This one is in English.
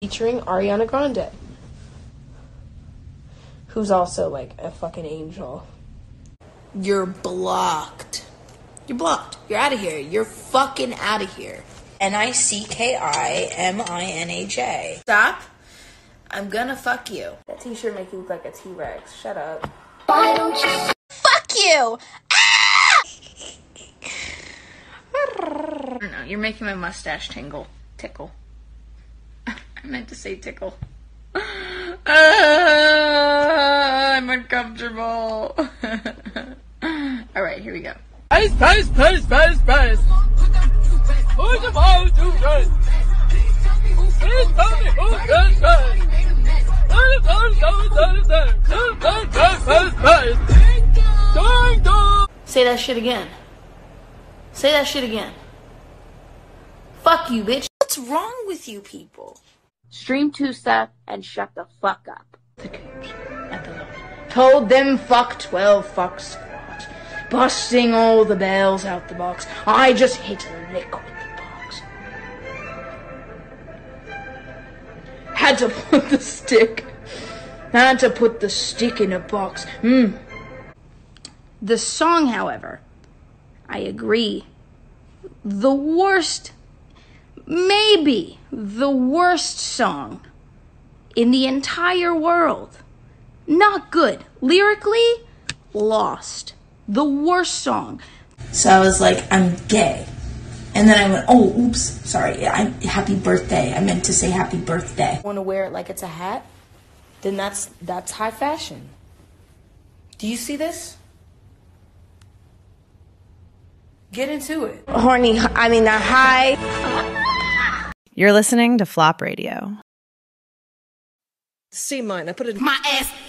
featuring Ariana Grande, who's also like a fucking angel. You're blocked. You're blocked. You're out of here. You're fucking out of here. NICKIMINAJ. Stop. I'm gonna fuck you. That t-shirt makes you look like a T-Rex. Shut up. Why don't you fuck you? I don't know. You're making my mustache tickle. I meant to say tickle. I'm uncomfortable. All right, here we go. Pace. Who's about to run? Please tell me who can run. Say that shit again. Say that shit again. Fuck you, bitch. What's wrong with you people? Stream Tusa and shut the fuck up. The tubes at the load. Told them fuck 12 fuck squat. Busting all the bells out the box. I just hit a lick with the box. Had to put the stick in a box. The song, however, I agree. The worst, maybe the worst song in the entire world. Not good. Lyrically, lost. The worst song. So I was like, I'm gay. And then I went, oh, oops, sorry, happy birthday. I meant to say happy birthday. Want to wear it like it's a hat? Then that's high fashion. Do you see this? Get into it. High. You're listening to Flop Radio. C minor. Put it. My ass